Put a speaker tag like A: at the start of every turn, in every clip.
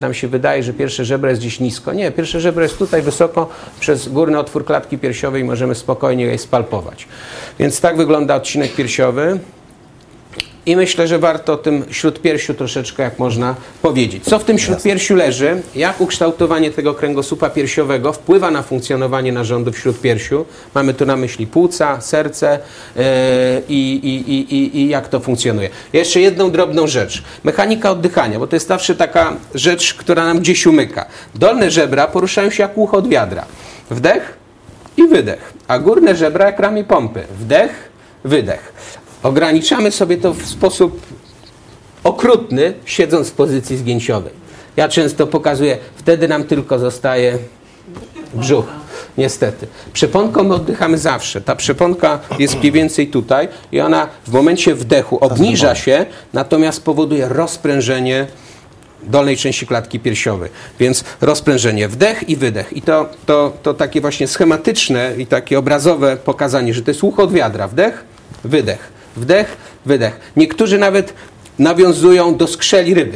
A: Nam się wydaje, że pierwsze żebro jest gdzieś nisko. Nie, pierwsze żebro jest tutaj wysoko, przez górny otwór klatki piersiowej możemy spokojnie je spalpować. Więc tak wygląda odcinek piersiowy. I myślę, że warto o tym śródpiersiu troszeczkę, jak można powiedzieć. Co w tym śródpiersiu leży? Jak ukształtowanie tego kręgosłupa piersiowego wpływa na funkcjonowanie narządów w śródpiersiu? Mamy tu na myśli płuca, serce i jak to funkcjonuje. Jeszcze jedną drobną rzecz. Mechanika oddychania, bo to jest zawsze taka rzecz, która nam gdzieś umyka. Dolne żebra poruszają się jak ucho od wiadra. Wdech i wydech. A górne żebra jak ramię pompy. Wdech, wydech. Ograniczamy sobie to w sposób okrutny, siedząc w pozycji zgięciowej. Ja często pokazuję, wtedy nam tylko zostaje brzuch, niestety. Przeponką my oddychamy zawsze. Ta przeponka jest mniej więcej tutaj i ona w momencie wdechu obniża się, natomiast powoduje rozprężenie dolnej części klatki piersiowej. Więc rozprężenie, wdech i wydech. I to takie właśnie schematyczne i takie obrazowe pokazanie, że to jest ucho od wiadra. Wdech, wydech. Wdech, wydech. Niektórzy nawet nawiązują do skrzeli ryby.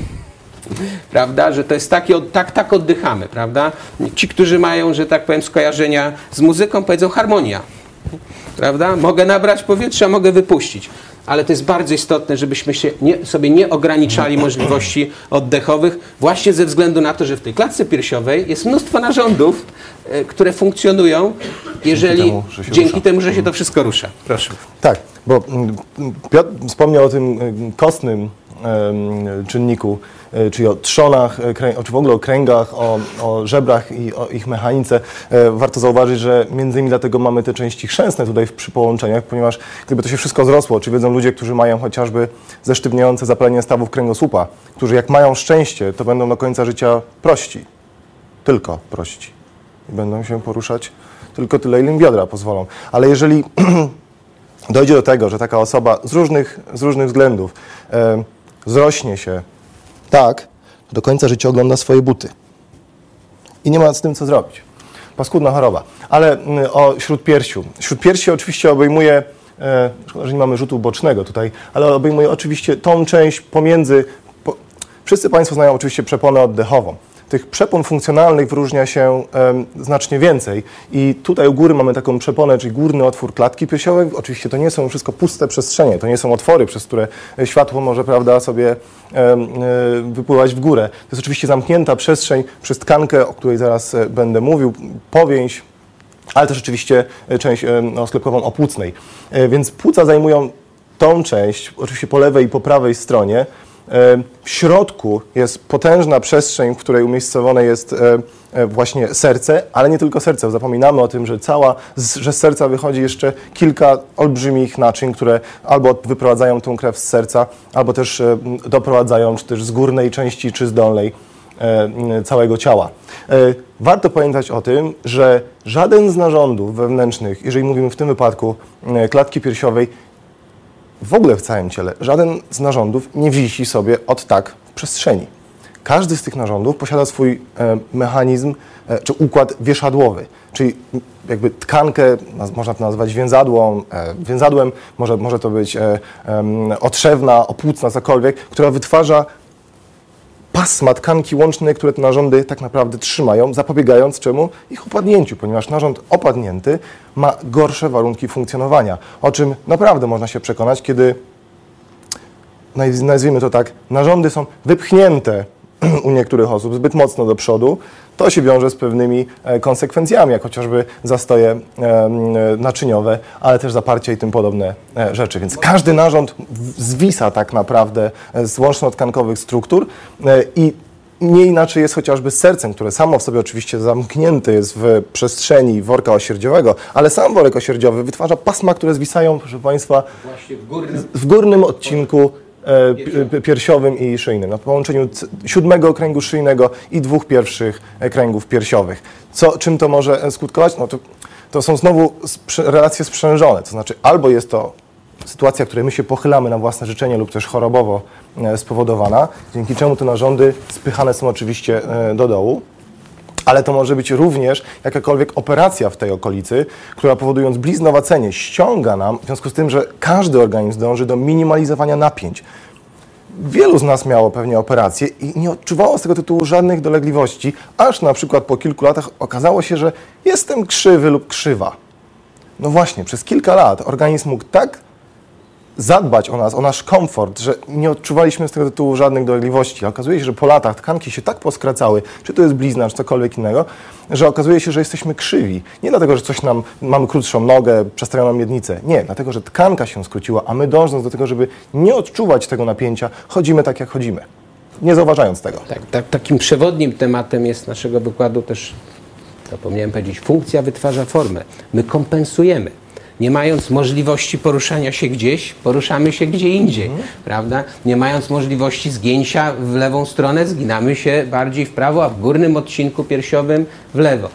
A: Prawda? Że to jest tak oddychamy, prawda? Ci, którzy mają, że tak powiem, skojarzenia z muzyką, powiedzą harmonia. Prawda? Mogę nabrać powietrza, mogę wypuścić. Ale to jest bardzo istotne, żebyśmy sobie nie ograniczali możliwości oddechowych, właśnie ze względu na to, że w tej klatce piersiowej jest mnóstwo narządów, które funkcjonują, dzięki temu, że się to wszystko rusza. Proszę.
B: Tak, bo Piotr wspomniał o tym kostnym czynniku, czyli o trzonach, czy w ogóle o kręgach, o żebrach i o ich mechanice. Warto zauważyć, że między innymi dlatego mamy te części chrzęsne tutaj przy połączeniach, ponieważ gdyby to się wszystko zrosło, czy wiedzą ludzie, którzy mają chociażby zesztywniające zapalenie stawów kręgosłupa, którzy jak mają szczęście, to będą do końca życia prości. Tylko prości. I będą się poruszać tylko tyle, ile im biodra pozwolą. Ale jeżeli dojdzie do tego, że taka osoba z różnych względów zrośnie się tak, do końca życia ogląda swoje buty. I nie ma z tym co zrobić. Paskudna choroba. Ale o śródpiersiu. Śródpiersie oczywiście obejmuje, szkoda, że nie mamy rzutu bocznego tutaj, ale obejmuje oczywiście tą część pomiędzy... Wszyscy Państwo znają oczywiście przeponę oddechową. Tych przepon funkcjonalnych wyróżnia się znacznie więcej i tutaj u góry mamy taką przeponę, czyli górny otwór klatki piersiowej. Oczywiście to nie są wszystko puste przestrzenie, to nie są otwory, przez które światło może, prawda, sobie wypływać w górę. To jest oczywiście zamknięta przestrzeń przez tkankę, o której zaraz będę mówił, powięź, ale też oczywiście część sklepkową opłucnej. Więc płuca zajmują tą część, oczywiście po lewej i po prawej stronie. W środku jest potężna przestrzeń, w której umiejscowione jest właśnie serce, ale nie tylko serce. Zapominamy o tym, że z serca wychodzi jeszcze kilka olbrzymich naczyń, które albo wyprowadzają tą krew z serca, albo też doprowadzają, czy też z górnej części, czy z dolnej całego ciała. Warto pamiętać o tym, że żaden z narządów wewnętrznych, jeżeli mówimy w tym wypadku klatki piersiowej, w ogóle w całym ciele, żaden z narządów nie wisi sobie od tak w przestrzeni. Każdy z tych narządów posiada swój mechanizm czy układ wieszadłowy, czyli jakby tkankę, można to nazwać więzadłem, może to być otrzewna, opłucna, cokolwiek, która wytwarza pasma tkanki łączne, które te narządy tak naprawdę trzymają, zapobiegając czemu? Ich opadnięciu, ponieważ narząd opadnięty ma gorsze warunki funkcjonowania, o czym naprawdę można się przekonać, kiedy, nazwijmy to tak, narządy są wypchnięte u niektórych osób zbyt mocno do przodu. To się wiąże z pewnymi konsekwencjami, jak chociażby zastoje naczyniowe, ale też zaparcie i tym podobne rzeczy. Więc każdy narząd zwisa tak naprawdę z łączno-tkankowych struktur i nie inaczej jest chociażby z sercem, które samo w sobie oczywiście zamknięte jest w przestrzeni worka osierdziowego, ale sam worek osierdziowy wytwarza pasma, które zwisają, proszę Państwa, właśnie w górnym odcinku piersiowym i szyjnym, na połączeniu 7 kręgu szyjnego i 2 pierwszych kręgów piersiowych. Czym to może skutkować? No to są znowu relacje sprzężone, to znaczy albo jest to sytuacja, w której my się pochylamy na własne życzenie lub też chorobowo spowodowana, dzięki czemu te narządy spychane są oczywiście do dołu, ale to może być również jakakolwiek operacja w tej okolicy, która powodując bliznowacenie ściąga nam, w związku z tym, że każdy organizm dąży do minimalizowania napięć. wielu z nas miało pewnie operację i nie odczuwało z tego tytułu żadnych dolegliwości, aż na przykład po kilku latach okazało się, że jestem krzywy lub krzywa. No właśnie, przez kilka lat organizm mógł tak zadbać o nas, o nasz komfort, że nie odczuwaliśmy z tego tytułu żadnych dolegliwości. Okazuje się, że po latach tkanki się tak poskracały, czy to jest blizna, czy cokolwiek innego, że okazuje się, że jesteśmy krzywi. Nie dlatego, że mamy krótszą nogę, przestawioną miednicę. Nie, dlatego, że tkanka się skróciła, a my dążąc do tego, żeby nie odczuwać tego napięcia, chodzimy tak, jak chodzimy. Nie zauważając tego.
A: Takim przewodnim tematem jest naszego wykładu też, zapomniałem powiedzieć, funkcja wytwarza formę. My kompensujemy. Nie mając możliwości poruszania się gdzieś, poruszamy się gdzie indziej, prawda? Nie mając możliwości zgięcia w lewą stronę, zginamy się bardziej w prawo, a w górnym odcinku piersiowym w lewo.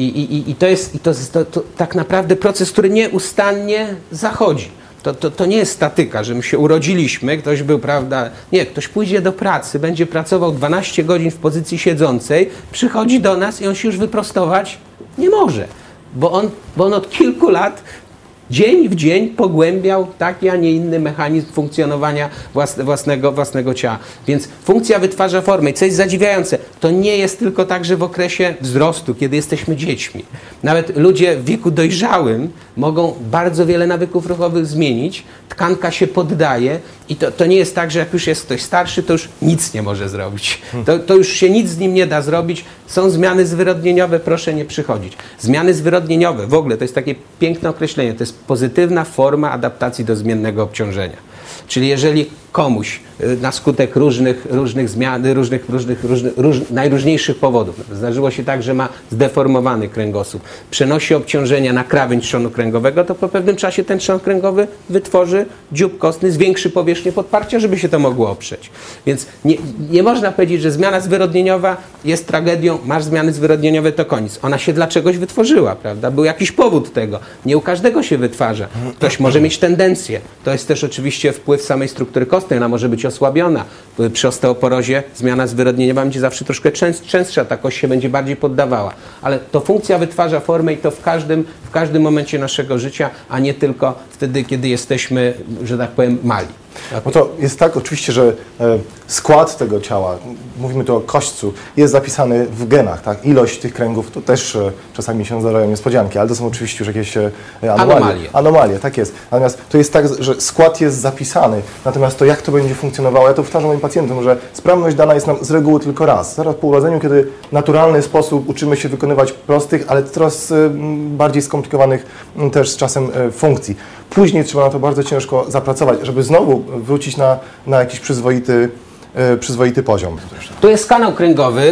A: I to jest tak naprawdę proces, który nieustannie zachodzi. To nie jest statyka, że my się urodziliśmy, ktoś był, prawda, nie, ktoś pójdzie do pracy, będzie pracował 12 godzin w pozycji siedzącej, przychodzi do nas i on się już wyprostować nie może, bo on od kilku lat dzień w dzień pogłębiał taki, a nie inny mechanizm funkcjonowania własnego ciała. Więc funkcja wytwarza formę. I co jest zadziwiające, to nie jest tylko tak, że w okresie wzrostu, kiedy jesteśmy dziećmi. Nawet ludzie w wieku dojrzałym mogą bardzo wiele nawyków ruchowych zmienić, tkanka się poddaje i to nie jest tak, że jak już jest ktoś starszy, to już nic nie może zrobić. To już się nic z nim nie da zrobić. Są zmiany zwyrodnieniowe, proszę nie przychodzić. Zmiany zwyrodnieniowe, w ogóle to jest takie piękne określenie, to jest pozytywna forma adaptacji do zmiennego obciążenia. Czyli jeżeli komuś na skutek różnych zmian, najróżniejszych powodów, zdarzyło się tak, że ma zdeformowany kręgosłup, przenosi obciążenia na krawędź trzonu kręgowego, to po pewnym czasie ten trzon kręgowy wytworzy dziób kostny, zwiększy powierzchnię podparcia, żeby się to mogło oprzeć. Więc nie można powiedzieć, że zmiana zwyrodnieniowa jest tragedią, masz zmiany zwyrodnieniowe, to koniec. Ona się dla czegoś wytworzyła, prawda? Był jakiś powód tego. Nie u każdego się wytwarza. Ktoś może mieć tendencję. To jest też oczywiście wpływ samej struktury kostnej, ona może być osłabiona. Przy osteoporozie zmiana zwyrodnieniowa będzie zawsze troszkę częstsza, ta kość się będzie bardziej poddawała. Ale to funkcja wytwarza formę i to w każdym momencie naszego życia, a nie tylko wtedy, kiedy jesteśmy, że tak powiem, mali.
B: No to jest tak oczywiście, że skład tego ciała, mówimy tu o kośćcu, jest zapisany w genach, tak? Ilość tych kręgów, to też czasami się zdarzają niespodzianki, ale to są oczywiście już jakieś anomalie. Anomalie, tak jest. Natomiast to jest tak, że skład jest zapisany, natomiast to jak to będzie funkcjonowało, ja to powtarzam moim pacjentom, że sprawność dana jest nam z reguły tylko raz. Zaraz po urodzeniu, kiedy w naturalny sposób uczymy się wykonywać prostych, ale coraz bardziej skomplikowanych też z czasem funkcji. Później trzeba na to bardzo ciężko zapracować, żeby znowu wrócić na jakiś przyzwoity poziom.
A: Tu jest kanał kręgowy,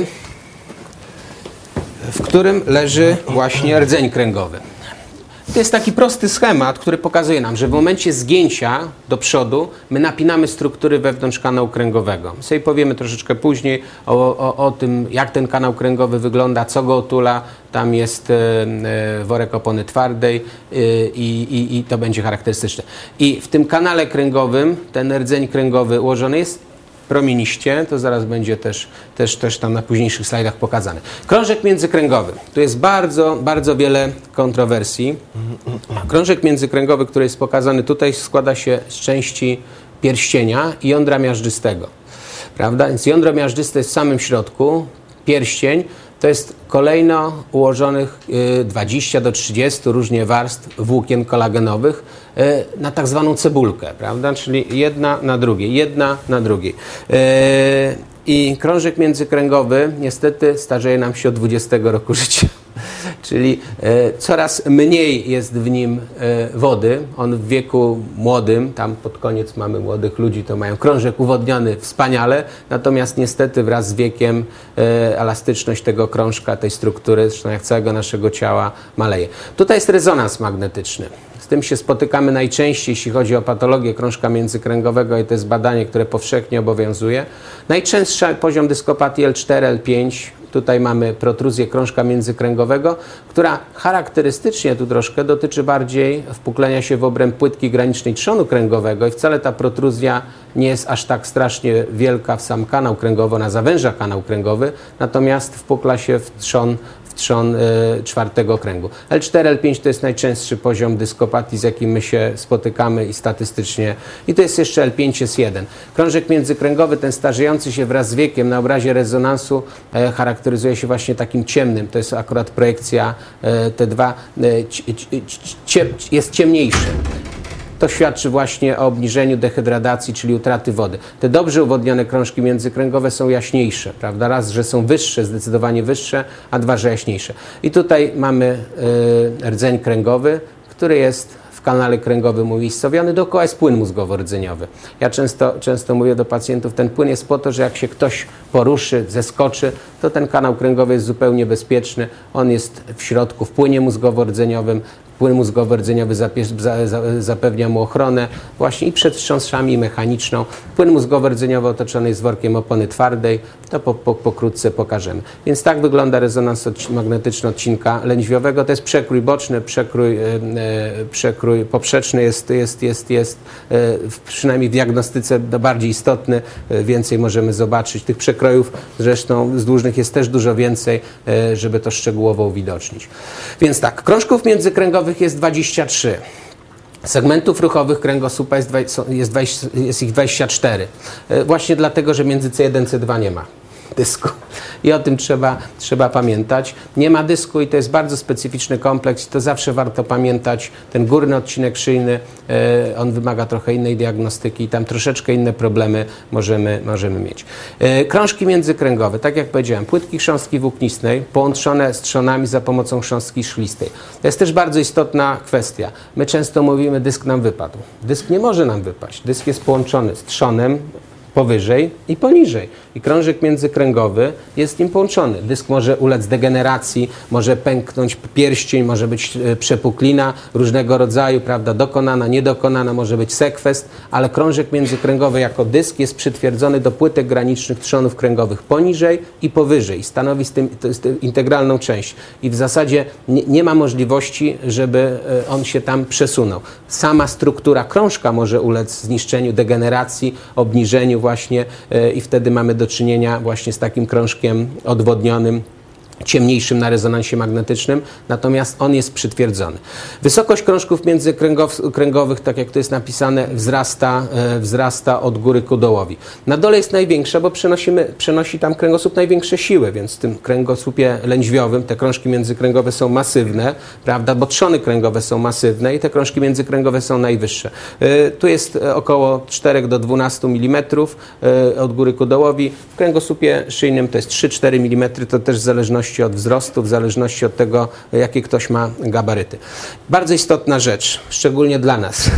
A: w którym leży właśnie rdzeń kręgowy. To jest taki prosty schemat, który pokazuje nam, że w momencie zgięcia do przodu my napinamy struktury wewnątrz kanału kręgowego. My sobie powiemy troszeczkę później o tym, jak ten kanał kręgowy wygląda, co go otula. Tam jest worek opony twardej i to będzie charakterystyczne. I w tym kanale kręgowym ten rdzeń kręgowy ułożony jest promieniście, to zaraz będzie też tam na późniejszych slajdach pokazane. Krążek międzykręgowy. Tu jest bardzo, bardzo wiele kontrowersji. Krążek międzykręgowy, który jest pokazany tutaj, składa się z części pierścienia i jądra miażdżystego. Prawda? Więc jądro miażdżyste jest w samym środku, pierścień to jest kolejno ułożonych 20 do 30 różnie warstw włókien kolagenowych na tak zwaną cebulkę, prawda? Czyli jedna na drugiej. I krążek międzykręgowy niestety starzeje nam się od 20 roku życia. Czyli coraz mniej jest w nim wody. On w wieku młodym, tam pod koniec mamy młodych ludzi, to mają krążek uwodniony wspaniale, natomiast niestety wraz z wiekiem elastyczność tego krążka, tej struktury, zresztą jak całego naszego ciała, maleje. Tutaj jest rezonans magnetyczny. Z tym się spotykamy najczęściej, jeśli chodzi o patologię krążka międzykręgowego i to jest badanie, które powszechnie obowiązuje. Najczęstszy poziom dyskopatii L4, L5. Tutaj mamy protruzję krążka międzykręgowego, która charakterystycznie tu troszkę dotyczy bardziej wpuklenia się w obręb płytki granicznej trzonu kręgowego i wcale ta protruzja nie jest aż tak strasznie wielka w sam kanał kręgowy, ona zawęża kanał kręgowy, natomiast wpukla się w trzon czwartego kręgu. L4, L5 to jest najczęstszy poziom dyskopatii, z jakim my się spotykamy i statystycznie. I to jest jeszcze L5 jest 1. Krążek międzykręgowy, ten starzejący się wraz z wiekiem, na obrazie rezonansu charakteryzuje się właśnie takim ciemnym. To jest akurat projekcja T2. Jest ciemniejszy. To świadczy właśnie o obniżeniu dehydratacji, czyli utraty wody. Te dobrze uwodnione krążki międzykręgowe są jaśniejsze, prawda? Raz, że są wyższe, zdecydowanie wyższe, a dwa, że jaśniejsze. I tutaj mamy rdzeń kręgowy, który jest w kanale kręgowym umiejscowiony. Dookoła jest płyn mózgowo-rdzeniowy. Ja często mówię do pacjentów, ten płyn jest po to, że jak się ktoś poruszy, zeskoczy, to ten kanał kręgowy jest zupełnie bezpieczny. On jest w środku, w płynie mózgowo-rdzeniowym. Płyn mózgowo-rdzeniowy zapewnia mu ochronę właśnie i przed wstrząsami mechaniczną. Płyn mózgowo-rdzeniowy otoczony jest workiem opony twardej. To pokrótce pokażemy. Więc tak wygląda rezonans magnetyczny odcinka lędźwiowego. To jest przekrój boczny, przekrój poprzeczny jest przynajmniej w diagnostyce bardziej istotny. Więcej możemy zobaczyć. Tych przekrojów zresztą zdłużnych jest też dużo więcej, żeby to szczegółowo uwidocznić. Więc tak, krążków międzykręgowych jest 23. Segmentów ruchowych kręgosłupa jest ich 24. Właśnie dlatego, że między C1 i C2 nie ma dysku. I o tym trzeba pamiętać. Nie ma dysku i to jest bardzo specyficzny kompleks i to zawsze warto pamiętać. Ten górny odcinek szyjny, on wymaga trochę innej diagnostyki i tam troszeczkę inne problemy możemy mieć. Krążki międzykręgowe, tak jak powiedziałem, płytki chrząstki włóknistej połączone z trzonami za pomocą chrząstki szklistej. To jest też bardzo istotna kwestia. My często mówimy, dysk nam wypadł. Dysk nie może nam wypaść. Dysk jest połączony z trzonem powyżej i poniżej. I krążek międzykręgowy jest z nim połączony. Dysk może ulec degeneracji, może pęknąć pierścień, może być przepuklina różnego rodzaju, prawda, dokonana, niedokonana, może być sekwest, ale krążek międzykręgowy jako dysk jest przytwierdzony do płytek granicznych trzonów kręgowych poniżej i powyżej. Stanowi to jest integralną część. I w zasadzie nie ma możliwości, żeby on się tam przesunął. Sama struktura krążka może ulec zniszczeniu, degeneracji, obniżeniu właśnie i wtedy mamy do czynienia właśnie z takim krążkiem odwodnionym, ciemniejszym na rezonansie magnetycznym, natomiast on jest przytwierdzony. Wysokość krążków międzykręgowych, tak jak to jest napisane, wzrasta od góry ku dołowi. Na dole jest największa, bo przenosi tam kręgosłup największe siły, więc w tym kręgosłupie lędźwiowym te krążki międzykręgowe są masywne, prawda, bo trzony kręgowe są masywne i te krążki międzykręgowe są najwyższe. Tu jest około 4 do 12 mm od góry ku dołowi. W kręgosłupie szyjnym to jest 3-4 mm, to też w zależności od wzrostu, w zależności od tego, jakie ktoś ma gabaryty. Bardzo istotna rzecz, szczególnie dla nas,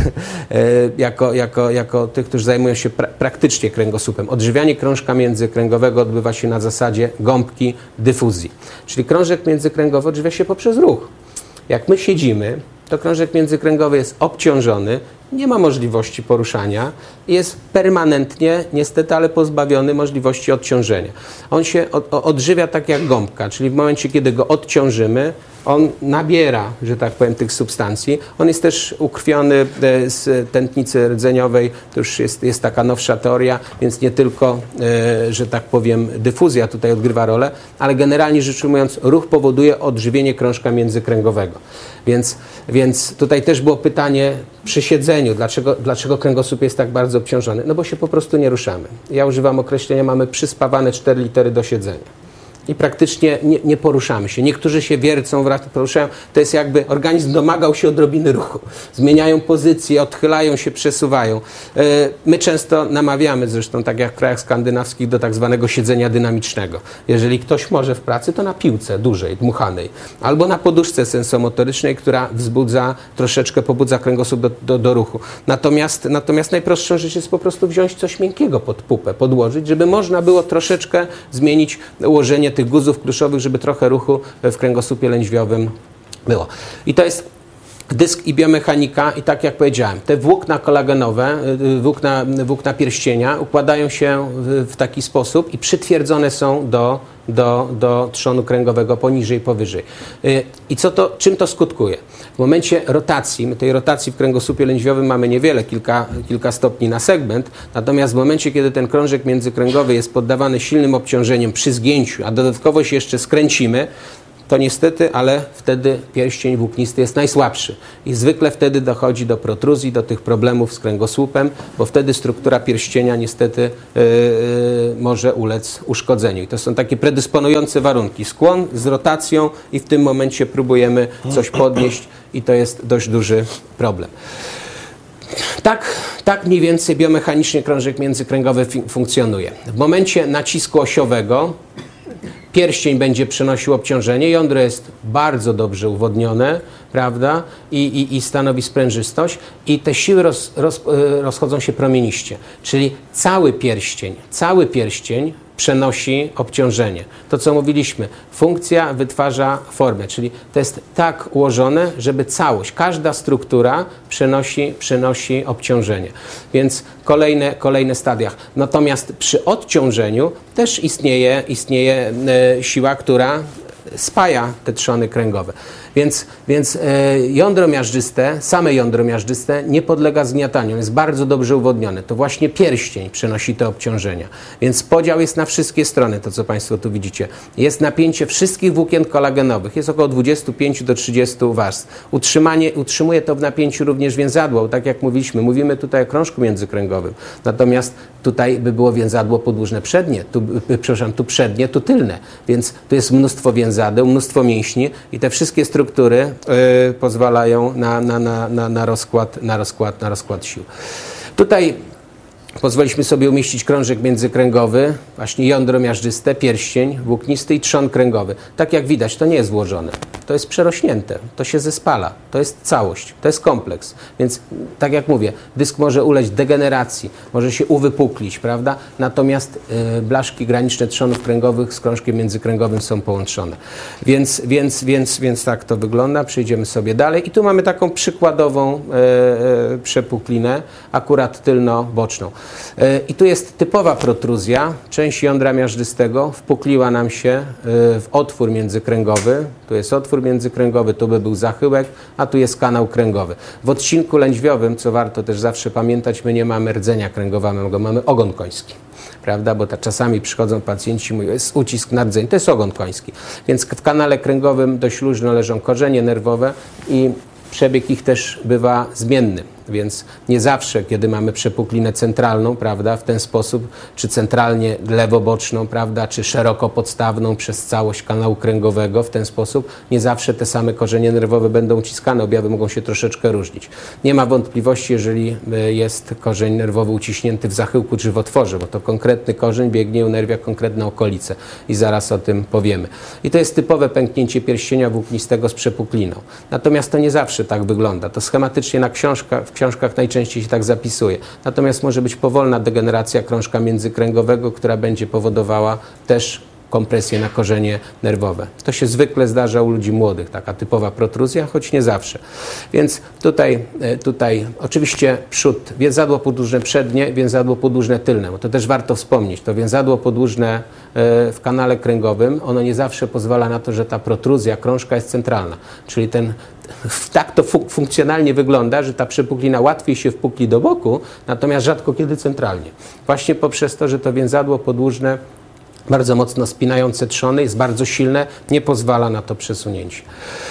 A: jako tych, którzy zajmują się praktycznie kręgosłupem. Odżywianie krążka międzykręgowego odbywa się na zasadzie gąbki dyfuzji. Czyli krążek międzykręgowy odżywia się poprzez ruch. Jak my siedzimy, to krążek międzykręgowy jest obciążony, nie ma możliwości poruszania i jest permanentnie, niestety, ale pozbawiony możliwości odciążenia. On się odżywia tak jak gąbka, czyli w momencie, kiedy go odciążymy, on nabiera, że tak powiem, tych substancji. On jest też ukrwiony z tętnicy rdzeniowej, to już jest taka nowsza teoria, więc nie tylko, że tak powiem, dyfuzja tutaj odgrywa rolę, ale generalnie rzecz ujmując, ruch powoduje odżywienie krążka międzykręgowego. Więc tutaj też było pytanie przy siedzeniu, dlaczego kręgosłup jest tak bardzo obciążony? No bo się po prostu nie ruszamy. Ja używam określenia, mamy przyspawane 4 litery do siedzenia. I praktycznie nie poruszamy się. Niektórzy się wiercą, poruszają. To jest jakby organizm domagał się odrobiny ruchu. Zmieniają pozycję, odchylają się, przesuwają. My często namawiamy, zresztą tak jak w krajach skandynawskich, do tak zwanego siedzenia dynamicznego. Jeżeli ktoś może w pracy, to na piłce dużej, dmuchanej. Albo na poduszce sensomotorycznej, która troszeczkę pobudza kręgosłup do ruchu. Natomiast najprostszą rzecz jest po prostu wziąć coś miękkiego pod pupę, podłożyć, żeby można było troszeczkę zmienić ułożenie tych guzów kluszowych, żeby trochę ruchu w kręgosłupie lędźwiowym było. I to jest dysk i biomechanika i tak jak powiedziałem, te włókna kolagenowe, włókna pierścienia układają się w taki sposób i przytwierdzone są do trzonu kręgowego poniżej i powyżej. I czym to skutkuje? W momencie rotacji, my tej rotacji w kręgosłupie lędźwiowym mamy niewiele, kilka stopni na segment, natomiast w momencie, kiedy ten krążek międzykręgowy jest poddawany silnym obciążeniom przy zgięciu, a dodatkowo się jeszcze skręcimy, to niestety, ale wtedy pierścień włóknisty jest najsłabszy i zwykle wtedy dochodzi do protruzji, do tych problemów z kręgosłupem, bo wtedy struktura pierścienia niestety może ulec uszkodzeniu. I to są takie predysponujące warunki. Skłon z rotacją i w tym momencie próbujemy coś podnieść i to jest dość duży problem. Tak mniej więcej biomechanicznie krążek międzykręgowy funkcjonuje. W momencie nacisku osiowego pierścień będzie przenosił obciążenie, jądro jest bardzo dobrze uwodnione, prawda, i stanowi sprężystość i te siły rozchodzą się promieniście, czyli cały pierścień przenosi obciążenie. To, co mówiliśmy, funkcja wytwarza formę, czyli to jest tak ułożone, żeby całość, każda struktura przenosi obciążenie. Więc kolejne stadia. Natomiast przy odciążeniu też istnieje siła, która spaja te trzony kręgowe. Więc jądro miażdżyste, same jądro miażdżyste nie podlega zgniataniu, jest bardzo dobrze uwodnione. To właśnie pierścień przenosi te obciążenia. Więc podział jest na wszystkie strony, to co Państwo tu widzicie. Jest napięcie wszystkich włókien kolagenowych, jest około 25 do 30 warstw. Utrzymuje to w napięciu również więzadło, bo tak jak mówimy tutaj o krążku międzykręgowym. Natomiast tutaj by było więzadło podłużne przednie, tu przednie, tu tylne. Więc tu jest mnóstwo więzadeł, mnóstwo mięśni i te wszystkie struktury pozwalają na rozkład sił. Tutaj pozwoliliśmy sobie umieścić krążek międzykręgowy, właśnie jądro miażdżyste, pierścień włóknisty i trzon kręgowy. Tak jak widać, to nie jest włożone. To jest przerośnięte, to się zespala, to jest całość, to jest kompleks. Więc tak jak mówię, dysk może ulec degeneracji, może się uwypuklić, prawda? Natomiast blaszki graniczne trzonów kręgowych z krążkiem międzykręgowym są połączone. Więc tak to wygląda. Przejdziemy sobie dalej. I tu mamy taką przykładową przepuklinę, akurat tylno-boczną. I tu jest typowa protruzja. Część jądra miażdżystego wpukliła nam się w otwór międzykręgowy. Tu jest otwór międzykręgowy, tu by był zachyłek, a tu jest kanał kręgowy. W odcinku lędźwiowym, co warto też zawsze pamiętać, my nie mamy rdzenia kręgowego, mamy ogon koński. Prawda? Bo czasami przychodzą pacjenci i mówią, jest ucisk na rdzeń, to jest ogon koński. Więc w kanale kręgowym dość luźno leżą korzenie nerwowe i przebieg ich też bywa zmienny. Więc nie zawsze, kiedy mamy przepuklinę centralną, prawda, w ten sposób, czy centralnie lewoboczną, prawda, czy szeroko podstawną przez całość kanału kręgowego w ten sposób, nie zawsze te same korzenie nerwowe będą uciskane, objawy mogą się troszeczkę różnić. Nie ma wątpliwości, jeżeli jest korzeń nerwowy uciśnięty w zachyłku czy w otworze, bo to konkretny korzeń biegnie, unerwia konkretne okolice i zaraz o tym powiemy. I to jest typowe pęknięcie pierścienia włóknistego z przepukliną. Natomiast to nie zawsze tak wygląda. To schematycznie w książkach najczęściej się tak zapisuje. Natomiast może być powolna degeneracja krążka międzykręgowego, która będzie powodowała też kompresję na korzenie nerwowe. To się zwykle zdarza u ludzi młodych, taka typowa protruzja, choć nie zawsze. Więc tutaj oczywiście przód, więzadło podłużne przednie, więzadło podłużne tylne, bo to też warto wspomnieć. To więzadło podłużne w kanale kręgowym, ono nie zawsze pozwala na to, że ta protruzja krążka jest centralna. Czyli tak to funkcjonalnie wygląda, że ta przepuklina łatwiej się wpukli do boku, natomiast rzadko kiedy centralnie. Właśnie poprzez to, że to więzadło podłużne bardzo mocno spinające trzony, jest bardzo silne, nie pozwala na to przesunięcie.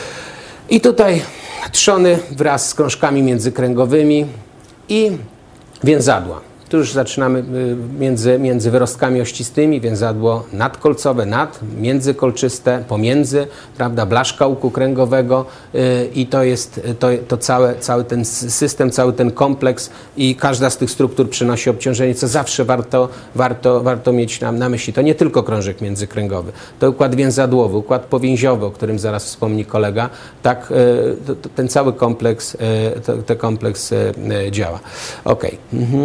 A: I tutaj trzony wraz z krążkami międzykręgowymi i więzadła. Tu już zaczynamy między wyrostkami ościstymi, więzadło nadkolcowe, międzykolczyste, pomiędzy, prawda, blaszka łuku kręgowego i to jest cały ten system, cały ten kompleks i każda z tych struktur przynosi obciążenie, co zawsze warto mieć na myśli. To nie tylko krążek międzykręgowy, to układ więzadłowy, układ powięziowy, o którym zaraz wspomni kolega, tak, ten cały kompleks, ten kompleks działa. Okej.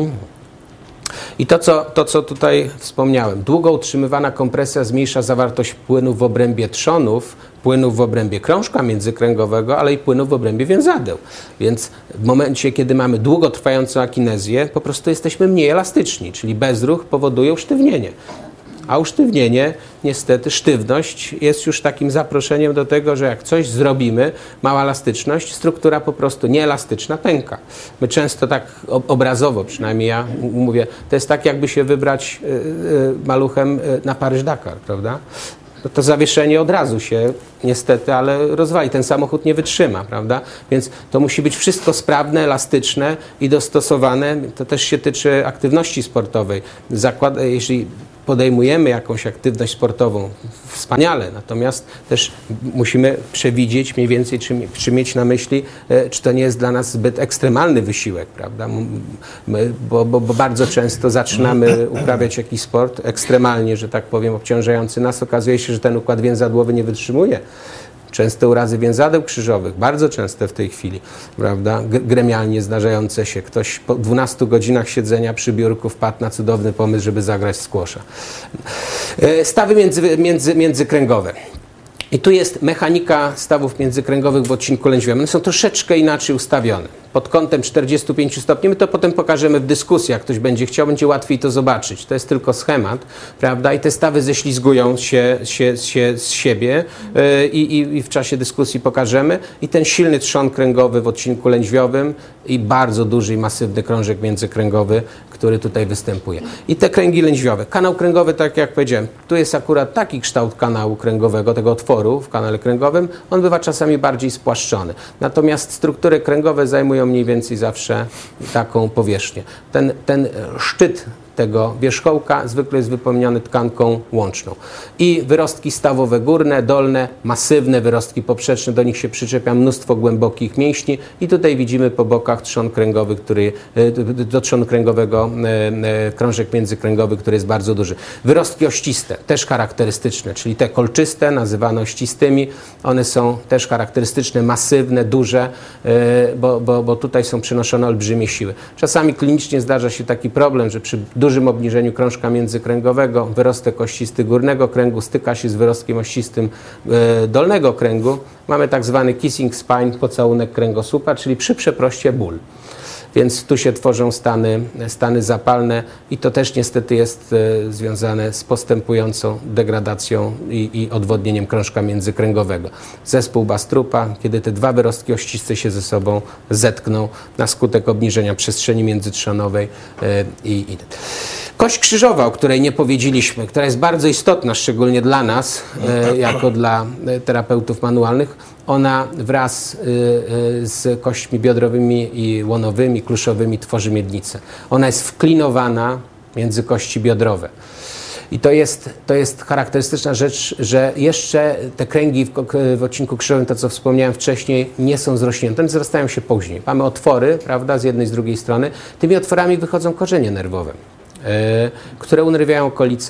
A: I to, co tutaj wspomniałem, długo utrzymywana kompresja zmniejsza zawartość płynów w obrębie trzonów, płynów w obrębie krążka międzykręgowego, ale i płynów w obrębie więzadeł. Więc w momencie, kiedy mamy długotrwającą akinezję, po prostu jesteśmy mniej elastyczni, czyli bezruch powoduje usztywnienie. A usztywnienie, niestety, sztywność jest już takim zaproszeniem do tego, że jak coś zrobimy, mała elastyczność, struktura po prostu nieelastyczna pęka. My często tak obrazowo, przynajmniej ja mówię, to jest tak, jakby się wybrać maluchem na Paryż-Dakar, prawda? no to zawieszenie od razu się niestety, ale rozwali. Ten samochód nie wytrzyma, prawda? Więc to musi być wszystko sprawne, elastyczne i dostosowane. To też się tyczy aktywności sportowej. Jeśli podejmujemy jakąś aktywność sportową, wspaniale, natomiast też musimy przewidzieć mniej więcej, czy mieć na myśli, czy to nie jest dla nas zbyt ekstremalny wysiłek, prawda? Bo bardzo często zaczynamy uprawiać jakiś sport ekstremalnie, że tak powiem, obciążający nas. Okazuje się, że ten układ więzadłowy nie wytrzymuje. Częste urazy więzadeł krzyżowych, bardzo częste w tej chwili, prawda, gremialnie zdarzające się. Ktoś po 12 godzinach siedzenia przy biurku wpadł na cudowny pomysł, żeby zagrać w squasha. Stawy międzykręgowe. I tu jest mechanika stawów międzykręgowych w odcinku lędźwiowym. One są troszeczkę inaczej ustawione. Pod kątem 45 stopni, my to potem pokażemy w dyskusji, jak ktoś będzie chciał, będzie łatwiej to zobaczyć. To jest tylko schemat, prawda? I te stawy ześlizgują się z siebie i w czasie dyskusji pokażemy. I ten silny trzon kręgowy w odcinku lędźwiowym i bardzo duży i masywny krążek międzykręgowy, który tutaj występuje. I te kręgi lędźwiowe. Kanał kręgowy, tak jak powiedziałem, tu jest akurat taki kształt kanału kręgowego, tego otworu w kanale kręgowym. On bywa czasami bardziej spłaszczony. Natomiast struktury kręgowe zajmują mniej więcej zawsze taką powierzchnię. Ten szczyt tego wierzchołka zwykle jest wypełniony tkanką łączną. I wyrostki stawowe górne, dolne, masywne wyrostki poprzeczne, do nich się przyczepia mnóstwo głębokich mięśni i tutaj widzimy po bokach trzon kręgowy, do trzonu kręgowego krążek międzykręgowy, który jest bardzo duży. Wyrostki ościste, też charakterystyczne, czyli te kolczyste, nazywane ościstymi, one są też charakterystyczne, masywne, duże, bo tutaj są przenoszone olbrzymie siły. Czasami klinicznie zdarza się taki problem, że przy dużym obniżeniu krążka międzykręgowego wyrostek ościsty górnego kręgu styka się z wyrostkiem ościstym dolnego kręgu. Mamy tak zwany kissing spine, pocałunek kręgosłupa, czyli przy przeproście ból. Więc tu się tworzą stany zapalne i to też niestety jest związane z postępującą degradacją i odwodnieniem krążka międzykręgowego. Zespół Bastrupa, kiedy te dwa wyrostki ościste się ze sobą zetkną na skutek obniżenia przestrzeni międzytrzonowej Kość krzyżowa, o której nie powiedzieliśmy, która jest bardzo istotna, szczególnie dla nas, jako dla terapeutów manualnych, ona wraz z kośćmi biodrowymi i łonowymi, kluszowymi tworzy miednicę. Ona jest wklinowana między kości biodrowe. I to jest charakterystyczna rzecz, że jeszcze te kręgi w odcinku krzyżowym, to co wspomniałem wcześniej, nie są zrośnięte, one wzrastają się później. Mamy otwory, prawda, z jednej i z drugiej strony. Tymi otworami wychodzą korzenie nerwowe, które unerwiają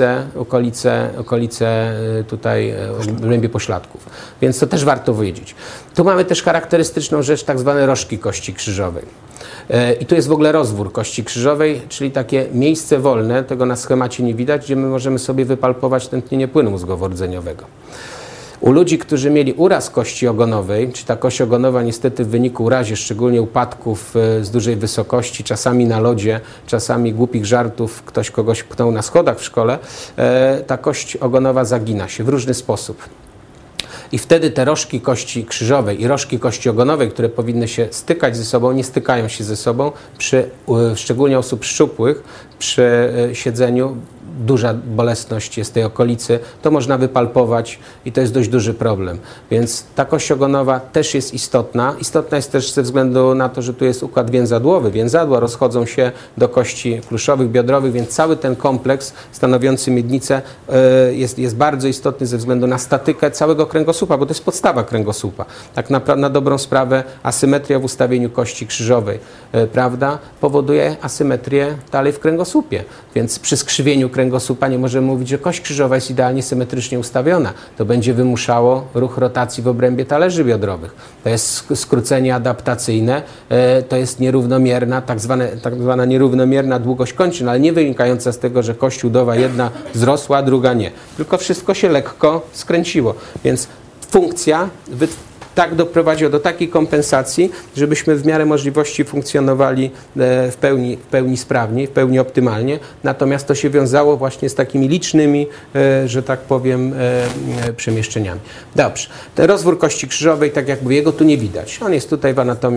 A: okolice tutaj głębie pośladków. Więc to też warto wiedzieć. Tu mamy też charakterystyczną rzecz, tak zwane rożki kości krzyżowej. I tu jest w ogóle rozwór kości krzyżowej, czyli takie miejsce wolne, tego na schemacie nie widać, gdzie my możemy sobie wypalpować tętnienie płynu mózgowo-rdzeniowego. U ludzi, którzy mieli uraz kości ogonowej, czy ta kość ogonowa niestety w wyniku urazie, szczególnie upadków z dużej wysokości, czasami na lodzie, czasami głupich żartów, ktoś kogoś pchnął na schodach w szkole, ta kość ogonowa zagina się w różny sposób. I wtedy te rożki kości krzyżowej i rożki kości ogonowej, które powinny się stykać ze sobą, nie stykają się ze sobą. Szczególnie osób szczupłych przy siedzeniu duża bolesność jest tej okolicy, to można wypalpować i to jest dość duży problem. Więc ta kość ogonowa też jest istotna. Istotna jest też ze względu na to, że tu jest układ więzadłowy. Więzadła rozchodzą się do kości kluszowych, biodrowych, więc cały ten kompleks stanowiący miednicę jest bardzo istotny ze względu na statykę całego kręgosłupa, bo to jest podstawa kręgosłupa. Tak na dobrą sprawę asymetria w ustawieniu kości krzyżowej, prawda, powoduje asymetrię dalej w kręgosłupie. Więc przy skrzywieniu kręgosłupa nie możemy mówić, że kość krzyżowa jest idealnie symetrycznie ustawiona. To będzie wymuszało ruch rotacji w obrębie talerzy biodrowych. To jest skrócenie adaptacyjne, to jest nierównomierna, tak zwana nierównomierna długość kończyn, ale nie wynikająca z tego, że kość udowa jedna wzrosła, a druga nie. Tylko wszystko się lekko skręciło. Więc funkcja tak doprowadziło do takiej kompensacji, żebyśmy w miarę możliwości funkcjonowali w pełni sprawnie, w pełni optymalnie. Natomiast to się wiązało właśnie z takimi licznymi, że tak powiem, przemieszczeniami. Dobrze. Ten rozwór kości krzyżowej, tak jak mówię, jego tu nie widać. On jest tutaj w anatomii,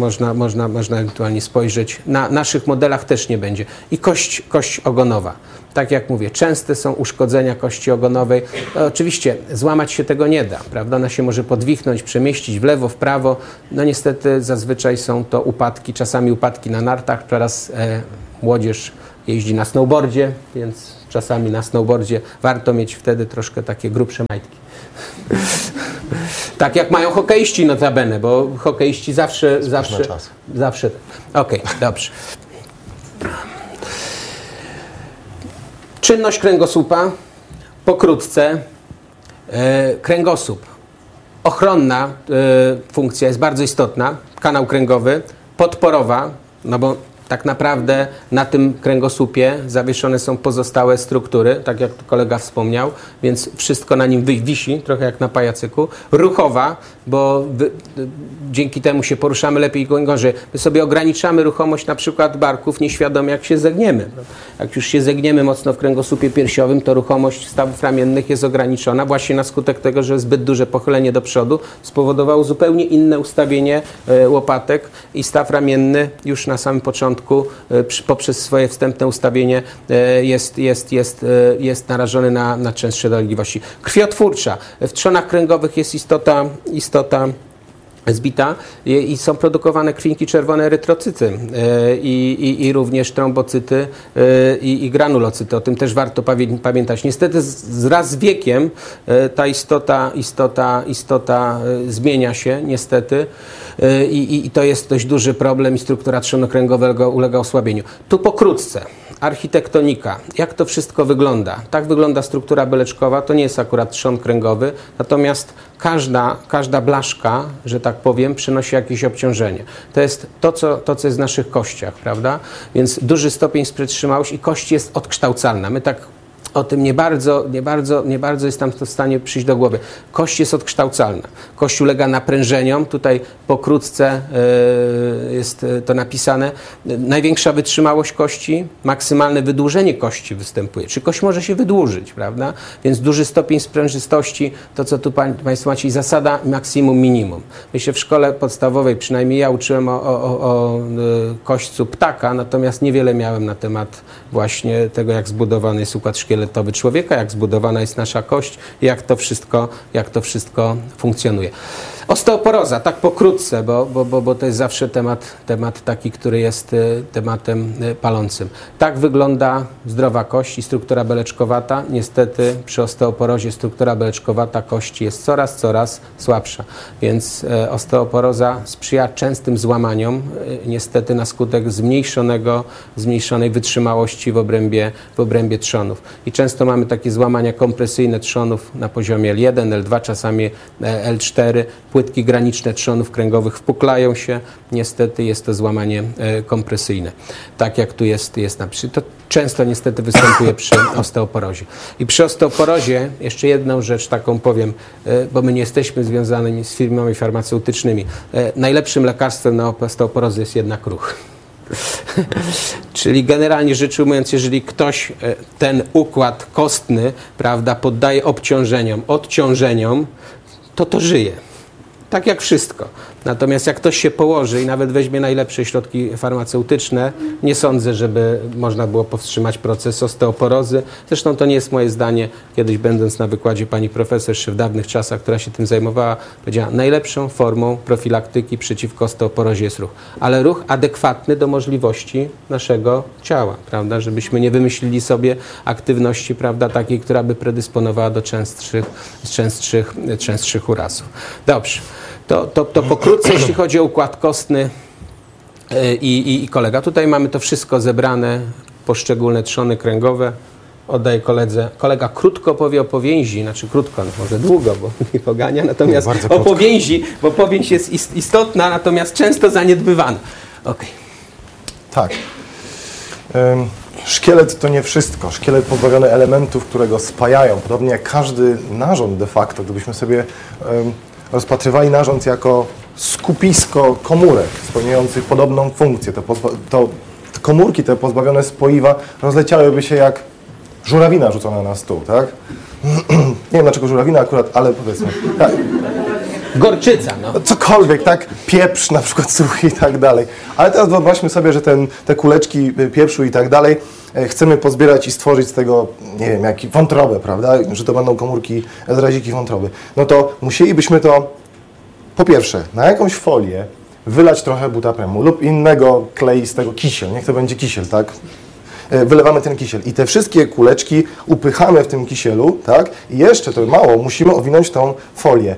A: można ewentualnie spojrzeć. Na naszych modelach też nie będzie. I kość ogonowa. Tak jak mówię, częste są uszkodzenia kości ogonowej. No, oczywiście złamać się tego nie da, prawda? Ona się może podwichnąć, przemieścić w lewo, w prawo. No niestety zazwyczaj są to upadki, czasami upadki na nartach. Teraz młodzież jeździ na snowboardzie, więc czasami na snowboardzie warto mieć wtedy troszkę takie grubsze majtki. Tak jak mają hokeiści notabene, bo hokeiści zawsze. Okej, dobrze. Czynność kręgosłupa, pokrótce. Kręgosłup. Ochronna funkcja jest bardzo istotna. Kanał kręgowy, podporowa, no bo tak naprawdę na tym kręgosłupie zawieszone są pozostałe struktury, tak jak kolega wspomniał, więc wszystko na nim wisi, trochę jak na pajacyku. Ruchowa, bo dzięki temu się poruszamy lepiej i gorzej. My sobie ograniczamy ruchomość na przykład barków nieświadomie, jak się zegniemy. Jak już się zegniemy mocno w kręgosłupie piersiowym, to ruchomość stawów ramiennych jest ograniczona właśnie na skutek tego, że zbyt duże pochylenie do przodu spowodowało zupełnie inne ustawienie łopatek i staw ramienny już na samym początku poprzez swoje wstępne ustawienie jest narażony na częstsze dolegliwości. Krwiotwórcza. W trzonach kręgowych jest istota zbita i są produkowane krwinki czerwone, erytrocyty i również trombocyty i granulocyty. O tym też warto pamiętać. Niestety wraz z wiekiem ta istota zmienia się niestety i to jest dość duży problem i struktura trzonu kręgowego ulega osłabieniu. Tu pokrótce. Architektonika. Jak to wszystko wygląda? Tak wygląda struktura beleczkowa. To nie jest akurat trzon kręgowy, natomiast każda blaszka, że tak powiem, przynosi jakieś obciążenie. To jest to, co jest w naszych kościach, prawda? Więc duży stopień sprzetrzymałości i kość jest odkształcalna. My tak o tym nie bardzo jest nam to w stanie przyjść do głowy. Kość jest odkształcalna. Kość ulega naprężeniom. Tutaj pokrótce jest to napisane. Największa wytrzymałość kości, maksymalne wydłużenie kości występuje. Czy kość może się wydłużyć, prawda? Więc duży stopień sprężystości, to co tu Państwo macie, zasada maksimum, minimum. Myślę, w szkole podstawowej, przynajmniej ja uczyłem o kośćcu ptaka, natomiast niewiele miałem na temat właśnie tego, jak zbudowany jest układ szkieletowy człowieka, jak zbudowana jest nasza kość i jak to wszystko funkcjonuje. Osteoporoza, tak pokrótce, bo to jest zawsze temat taki, który jest tematem palącym. Tak wygląda zdrowa kość i struktura beleczkowata. Niestety przy osteoporozie struktura beleczkowata kości jest coraz słabsza, więc osteoporoza sprzyja częstym złamaniom, niestety na skutek zmniejszonej wytrzymałości w obrębie trzonów. I często mamy takie złamania kompresyjne trzonów na poziomie L1, L2, czasami L4. Płytki graniczne trzonów kręgowych wpuklają się. Niestety jest to złamanie kompresyjne. Tak jak tu jest napisane. To często niestety występuje przy osteoporozie. I przy osteoporozie jeszcze jedną rzecz taką powiem, bo my nie jesteśmy związani z firmami farmaceutycznymi. Najlepszym lekarstwem na osteoporozę jest jednak ruch. Czyli generalnie rzecz ujmując, jeżeli ktoś ten układ kostny, prawda, poddaje odciążeniom, to żyje. Tak jak wszystko. Natomiast jak ktoś się położy i nawet weźmie najlepsze środki farmaceutyczne, nie sądzę, żeby można było powstrzymać proces osteoporozy. Zresztą to nie jest moje zdanie. Kiedyś będąc na wykładzie pani profesor jeszcze w dawnych czasach, która się tym zajmowała, powiedziała, najlepszą formą profilaktyki przeciwko osteoporozie jest ruch. Ale ruch adekwatny do możliwości naszego ciała, prawda? Żebyśmy nie wymyślili sobie aktywności, prawda, takiej, która by predysponowała do częstszych urazów. Dobrze. To pokrótce, jeśli chodzi o układ kostny i kolega. Tutaj mamy to wszystko zebrane, poszczególne trzony kręgowe. Oddaję koledze. Kolega krótko powie o powięzi, znaczy krótko, no może długo, bo nie pogania, natomiast o powięzi, bo powięź jest istotna, natomiast często zaniedbywana. Okay.
B: Tak. Szkielet to nie wszystko. Szkielet pozbawiony elementów, które go spajają. Podobnie jak każdy narząd de facto, gdybyśmy sobie rozpatrywali narząd jako skupisko komórek spełniających podobną funkcję. Te komórki te pozbawione spoiwa rozleciałyby się jak żurawina rzucona na stół, tak? Nie wiem dlaczego żurawina akurat, ale powiedzmy. Tak.
A: Gorczyca, no.
B: Cokolwiek, tak? Pieprz na przykład suchy i tak dalej. Ale teraz wyobraźmy sobie, że te kuleczki pieprzu i tak dalej chcemy pozbierać i stworzyć z tego, nie wiem, jakie wątrobę, prawda, że to będą komórki, zraziki wątroby, no to musielibyśmy to, po pierwsze, na jakąś folię wylać trochę butapremu lub innego kleistego kisiel, niech to będzie kisiel, tak? Wylewamy ten kisiel i te wszystkie kuleczki upychamy w tym kisielu, tak? I jeszcze to mało, musimy owinąć tą folię.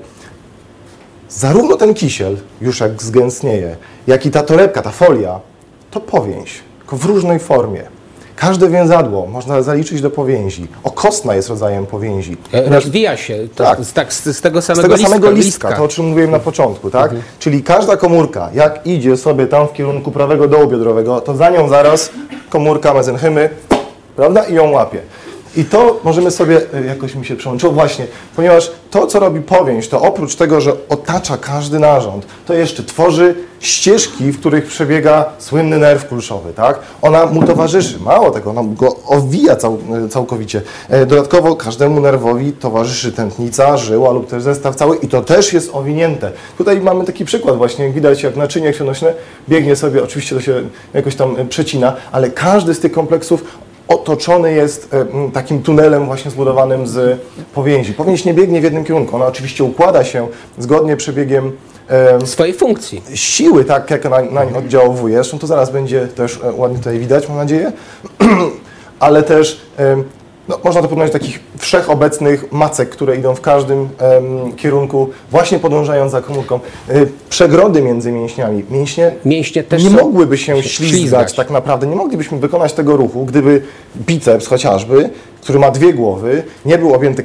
B: Zarówno ten kisiel, już jak zgęstnieje, jak i ta torebka, ta folia, to powięź, tylko w różnej formie. Każde więzadło można zaliczyć do powięzi. Okostna jest rodzajem powięzi.
A: Rozwija się z tego samego
B: listka, to o czym mówiłem na początku, tak? Czyli każda komórka, jak idzie sobie tam w kierunku prawego dołu biodrowego, to za nią zaraz komórka mezenchymy, prawda? I ją łapie. I to możemy sobie, jakoś mi się przełączyło właśnie, ponieważ to, co robi powięź, to oprócz tego, że otacza każdy narząd, to jeszcze tworzy ścieżki, w których przebiega słynny nerw kulszowy, tak? Ona mu towarzyszy, mało tego, ona go owija całkowicie. Dodatkowo każdemu nerwowi towarzyszy tętnica, żyła lub też zestaw cały i to też jest owinięte. Tutaj mamy taki przykład właśnie, jak widać, jak naczynie krwionośne biegnie sobie, oczywiście to się jakoś tam przecina, ale każdy z tych kompleksów otoczony jest takim tunelem właśnie zbudowanym z powięzi. Powięź nie biegnie w jednym kierunku, ona oczywiście układa się zgodnie przebiegiem
A: swojej funkcji.
B: Siły, tak jak na nie oddziałuje. Zresztą to zaraz będzie też ładnie tutaj widać, mam nadzieję. Ale też no, można to porównać do takich wszechobecnych macek, które idą w każdym kierunku, właśnie podążając za komórką. Przegrody między mięśniami. Mięśnie też nie mogłyby się ślizgać tak naprawdę. Nie moglibyśmy wykonać tego ruchu, gdyby biceps chociażby, który ma dwie głowy, nie był objęty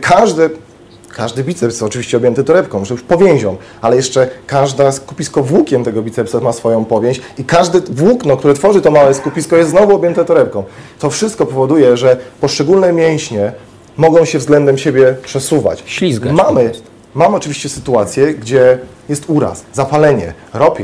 B: każdy biceps jest oczywiście objęty torebką, że już powięzią, ale jeszcze każde skupisko włókien tego bicepsa ma swoją powięź i każde włókno, które tworzy to małe skupisko, jest znowu objęte torebką. To wszystko powoduje, że poszczególne mięśnie mogą się względem siebie przesuwać.
A: Ślizgać.
B: Mamy oczywiście sytuację, gdzie jest uraz, zapalenie, ropień.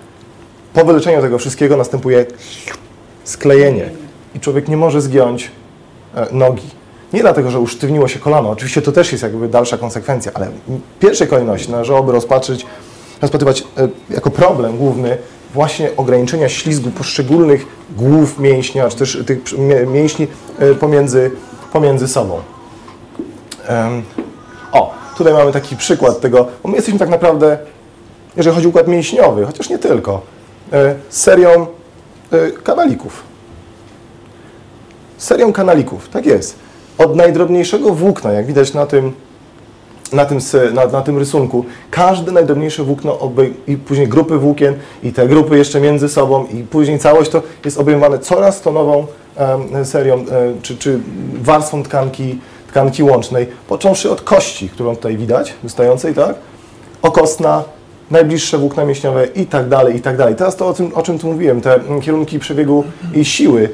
B: Po wyleczeniu tego wszystkiego następuje sklejenie i człowiek nie może zgiąć nogi. Nie dlatego, że usztywniło się kolano, oczywiście to też jest jakby dalsza konsekwencja, ale w pierwszej kolejności należałoby rozpatrywać jako problem główny właśnie ograniczenia ślizgu poszczególnych głów mięśnia, czy też tych mięśni pomiędzy sobą. Tutaj mamy taki przykład tego, bo my jesteśmy tak naprawdę, jeżeli chodzi o układ mięśniowy, chociaż nie tylko, serią kanalików. Serią kanalików, tak jest. Od najdrobniejszego włókna, jak widać na tym rysunku, każde najdrobniejsze włókno i później grupy włókien i te grupy jeszcze między sobą i później całość to jest obejmowane coraz to nową serią czy warstwą tkanki łącznej, począwszy od kości, którą tutaj widać, wystającej, tak? Okostna, najbliższe włókna mięśniowe i tak dalej, i tak dalej. Teraz to o czym tu mówiłem, te kierunki przebiegu i siły.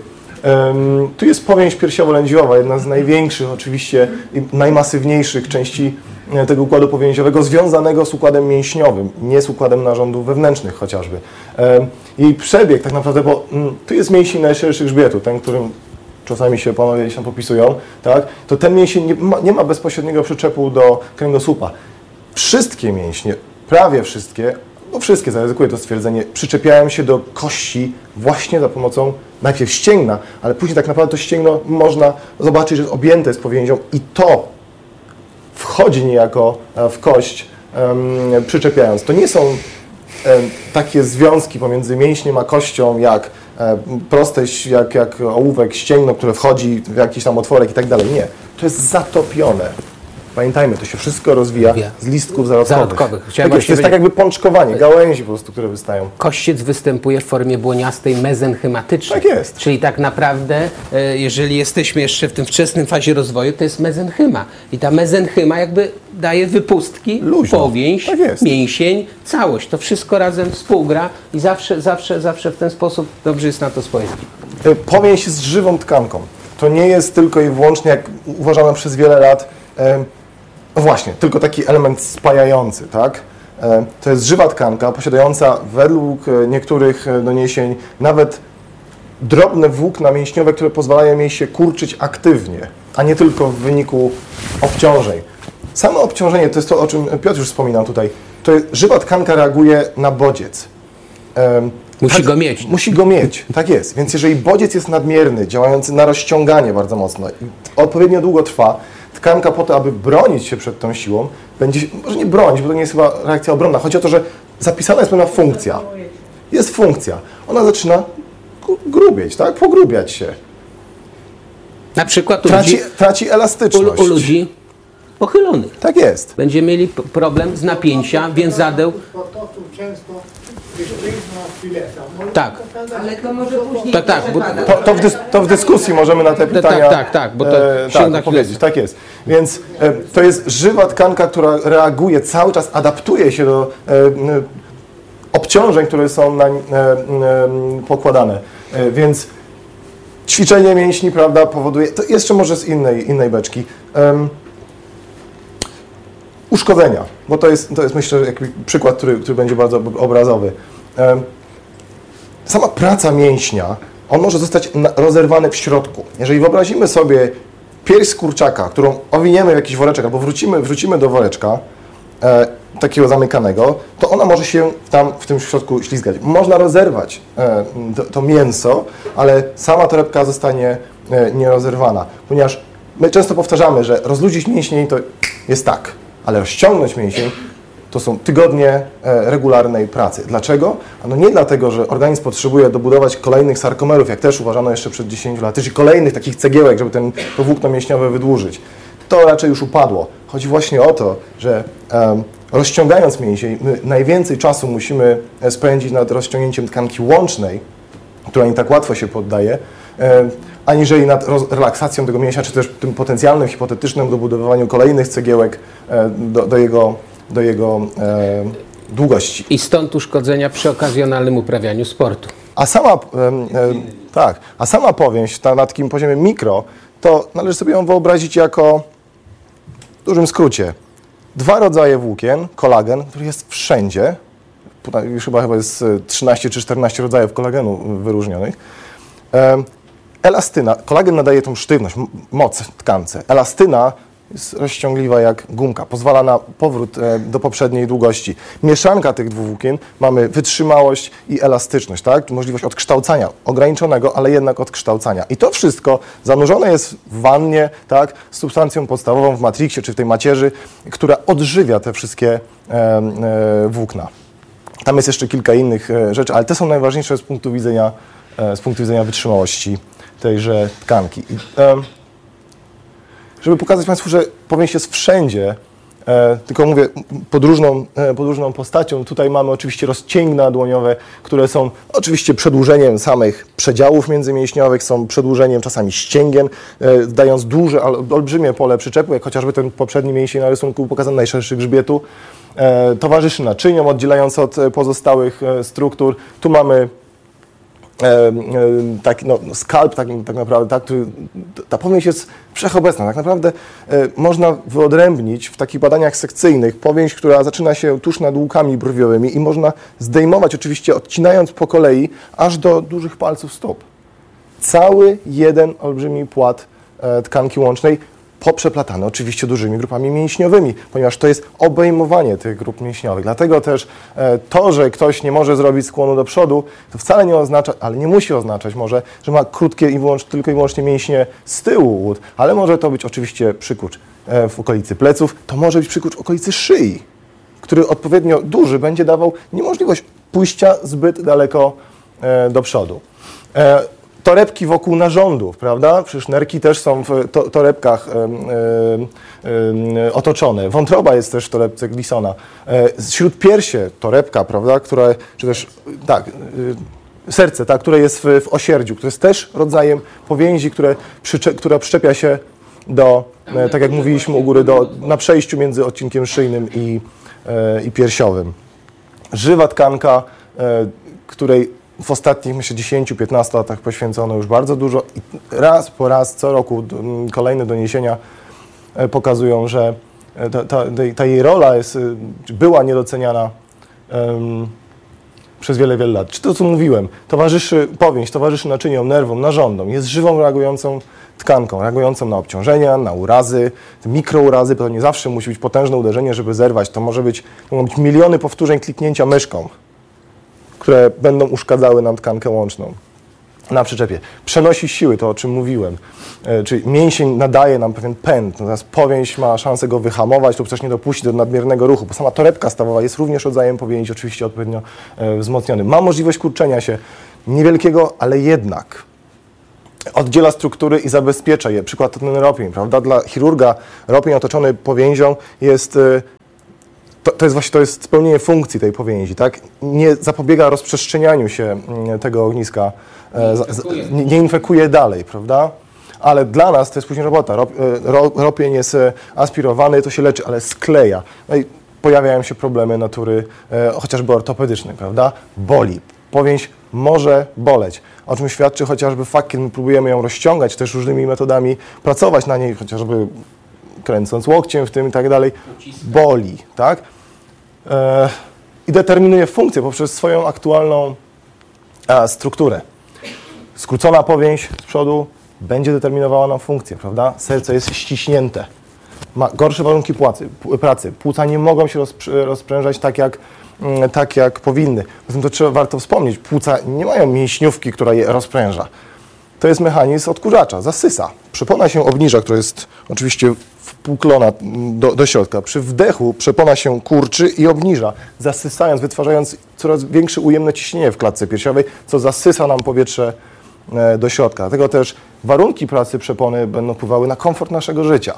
B: Tu jest powięź piersiowo-lędźwiowa, jedna z największych oczywiście i najmasywniejszych części tego układu powięziowego, związanego z układem mięśniowym, nie z układem narządów wewnętrznych chociażby. Jej przebieg tak naprawdę, bo tu jest mięsień najszerszy grzbietu, ten, którym czasami się panowie gdzieś tam popisują, tak? To ten mięsień nie ma bezpośredniego przyczepu do kręgosłupa. Wszystkie mięśnie, prawie wszystkie, no wszystkie, zaryzykuję to stwierdzenie, przyczepiają się do kości właśnie za pomocą najpierw ścięgna, ale później tak naprawdę to ścięgno można zobaczyć, że jest objęte z powięzią i to wchodzi niejako w kość, przyczepiając. To nie są takie związki pomiędzy mięśniem a kością, jak proste, jak ołówek, ścięgno, które wchodzi w jakiś tam otworek i tak dalej. Nie, to jest zatopione. Pamiętajmy, to się wszystko rozwija z listków zarodkowych. Tak jest, to jest tak jakby pączkowanie, gałęzi po prostu, które wystają.
A: Kościec występuje w formie błoniastej mezenchymatycznej.
B: Tak jest.
A: Czyli tak naprawdę, jeżeli jesteśmy jeszcze w tym wczesnym fazie rozwoju, to jest mezenchyma. I ta mezenchyma jakby daje wypustki, powięź,
B: tak jest.
A: mięsień, całość. To wszystko razem współgra i zawsze w ten sposób dobrze jest na to spojrzeć.
B: Powięź jest żywą tkanką. To nie jest tylko i wyłącznie, jak uważano przez wiele lat, właśnie, tylko taki element spajający, tak? To jest żywa tkanka posiadająca według niektórych doniesień nawet drobne włókna mięśniowe, które pozwalają jej się kurczyć aktywnie, a nie tylko w wyniku obciążeń. Samo obciążenie, to jest to, o czym Piotr już wspominał tutaj, to jest, żywa tkanka reaguje na bodziec.
A: Musi go mieć.
B: Musi go mieć, tak jest. Więc jeżeli bodziec jest nadmierny, działający na rozciąganie bardzo mocno i odpowiednio długo trwa, tkanka po to, aby bronić się przed tą siłą, będzie, może nie bronić, bo to nie jest chyba reakcja obronna. Chodzi o to, że zapisana jest pewna funkcja. Jest funkcja. Ona zaczyna grubieć, tak? Pogrubiać się.
A: Na przykład
B: Traci elastyczność.
A: u ludzi pochylonych.
B: Tak jest.
A: Będziemy mieli problem z napięcia więzadeł.
C: Sportowców często wyszczyzna fileta.
A: Tak.
D: Ale to może później
A: Tak, bo
B: To w dyskusji możemy na te pytania
A: tak, bo to sięga
B: powiedzieć. Tak jest. Więc to jest żywa tkanka, która reaguje cały czas, adaptuje się do obciążeń, które są nań pokładane. Więc ćwiczenie mięśni, prawda, powoduje, to jeszcze może z innej beczki, uszkodzenia, bo to jest myślę jakiś przykład, który będzie bardzo obrazowy. Sama praca mięśnia, on może zostać rozerwany w środku. Jeżeli wyobrazimy sobie pierś z kurczaka, którą owiniemy w jakiś woreczek, albo wrzucimy do woreczka takiego zamykanego, to ona może się tam w tym środku ślizgać. Można rozerwać to mięso, ale sama torebka zostanie nierozerwana, ponieważ my często powtarzamy, że rozluźnić mięsień to jest tak, ale rozciągnąć mięsień to są tygodnie regularnej pracy. Dlaczego? Ano nie dlatego, że organizm potrzebuje dobudować kolejnych sarkomerów, jak też uważano jeszcze przed 10 lat, czyli kolejnych takich cegiełek, żeby to włókno mięśniowe wydłużyć. To raczej już upadło. Chodzi właśnie o to, że rozciągając mięsień, my najwięcej czasu musimy spędzić nad rozciągnięciem tkanki łącznej, która nie tak łatwo się poddaje, aniżeli nad relaksacją tego mięśnia, czy też tym potencjalnym, hipotetycznym dobudowaniu kolejnych cegiełek do jego długości.
A: I stąd uszkodzenia przy okazjonalnym uprawianiu sportu.
B: A sama powieść na takim poziomie mikro, to należy sobie ją wyobrazić jako, w dużym skrócie, 2 rodzaje włókien, kolagen, który jest wszędzie, już chyba jest 13 czy 14 rodzajów kolagenu wyróżnionych. Elastyna, kolagen nadaje tą sztywność, moc tkance. Elastyna jest rozciągliwa jak gumka, pozwala na powrót do poprzedniej długości. Mieszanka tych 2 włókien, mamy wytrzymałość i elastyczność, tak? Możliwość odkształcania, ograniczonego, ale jednak odkształcania. I to wszystko zanurzone jest w wannie, tak? Z substancją podstawową w matriksie czy w tej macierzy, która odżywia te wszystkie włókna. Tam jest jeszcze kilka innych rzeczy, ale te są najważniejsze z punktu widzenia wytrzymałości tejże tkanki. Żeby pokazać Państwu, że powieść jest wszędzie, tylko mówię podróżną postacią. Tutaj mamy oczywiście rozcięgna dłoniowe, które są oczywiście przedłużeniem samych przedziałów międzymięśniowych, są przedłużeniem czasami ścięgien, dając duże, olbrzymie pole przyczepu, jak chociażby ten poprzedni mięsień na rysunku pokazany, najszerszy grzbietu. Towarzyszy naczyniom oddzielając od pozostałych struktur. Tu mamy taki skalp tak naprawdę, tak, ta powieść jest wszechobecna. Tak naprawdę można wyodrębnić w takich badaniach sekcyjnych powieść, która zaczyna się tuż nad łukami brwiowymi i można zdejmować oczywiście odcinając po kolei aż do dużych palców stóp. Cały jeden olbrzymi płat tkanki łącznej poprzeplatane oczywiście dużymi grupami mięśniowymi, ponieważ to jest obejmowanie tych grup mięśniowych. Dlatego też to, że ktoś nie może zrobić skłonu do przodu, to wcale nie oznacza, ale nie musi oznaczać może, że ma krótkie tylko i wyłącznie mięśnie z tyłu łód, ale może to być oczywiście przykurcz w okolicy pleców, to może być przykurcz w okolicy szyi, który odpowiednio duży będzie dawał niemożliwość pójścia zbyt daleko do przodu. Torebki wokół narządów, prawda? Przecież nerki też są w torebkach otoczone. Wątroba jest też w torebce Glisona. Śródpiersie torebka, prawda? Która, czy też, tak, serce, tak, które jest w osierdziu, które jest też rodzajem powięzi, która przyczepia się do, tak jak mówiliśmy u góry, na przejściu między odcinkiem szyjnym i piersiowym. Żywa tkanka, której w ostatnich, myślę, 10-15 latach poświęcono już bardzo dużo i raz po raz, co roku kolejne doniesienia pokazują, że ta jej rola była niedoceniana przez wiele, wiele lat. Czy to, co mówiłem, powieść towarzyszy naczyniom, nerwom, narządom, jest żywą, reagującą tkanką, reagującą na obciążenia, na urazy, te mikrourazy, to nie zawsze musi być potężne uderzenie, żeby zerwać, to mogą być miliony powtórzeń kliknięcia myszką, które będą uszkadzały nam tkankę łączną na przyczepie. Przenosi siły, to o czym mówiłem. Czyli mięsień nadaje nam pewien pęd, natomiast powięź ma szansę go wyhamować lub też nie dopuścić do nadmiernego ruchu, bo sama torebka stawowa jest również rodzajem powięzi, oczywiście odpowiednio wzmocnionym. Ma możliwość kurczenia się niewielkiego, ale jednak oddziela struktury i zabezpiecza je. Przykład to ten ropień, prawda? Dla chirurga ropień otoczony powięzią jest... To jest spełnienie funkcji tej powięzi, tak? Nie zapobiega rozprzestrzenianiu się tego ogniska, nie infekuje dalej, prawda? Ale dla nas to jest później robota. Ropień jest aspirowany, to się leczy, ale skleja. No i pojawiają się problemy natury chociażby ortopedycznej, prawda? Boli. Powięź może boleć. O czym świadczy chociażby fakt, kiedy my próbujemy ją rozciągać, też różnymi metodami pracować na niej, chociażby kręcąc łokciem w tym i tak dalej. Boli, tak? I determinuje funkcję poprzez swoją aktualną strukturę. Skrócona powięź z przodu będzie determinowała nam funkcję, prawda? Serce jest ściśnięte, ma gorsze warunki pracy, płuca nie mogą się rozprężać tak jak powinny. Poza tym to warto wspomnieć, płuca nie mają mięśniówki, która je rozpręża. To jest mechanizm odkurzacza, zasysa. Przepona się obniża, która jest oczywiście wpłuklona do środka. Przy wdechu przepona się kurczy i obniża, zasysając, wytwarzając coraz większe ujemne ciśnienie w klatce piersiowej, co zasysa nam powietrze do środka. Dlatego też warunki pracy przepony będą wpływały na komfort naszego życia.